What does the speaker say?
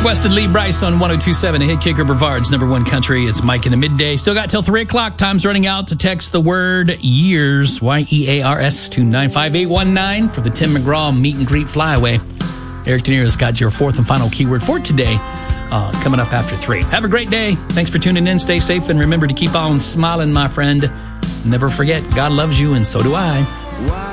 Requested Lee Brice on 102.7, a hit kicker, Brevard's number one country. It's Mike in the midday. Still got till 3 o'clock. Time's running out to text the word years, YEARS, to 95819 for the Tim McGraw meet and greet flyaway. Eric De Niro's got your fourth and final keyword for today, coming up after 3. Have a great day. Thanks for tuning in. Stay safe and remember to keep on smiling, my friend. Never forget, God loves you and so do I.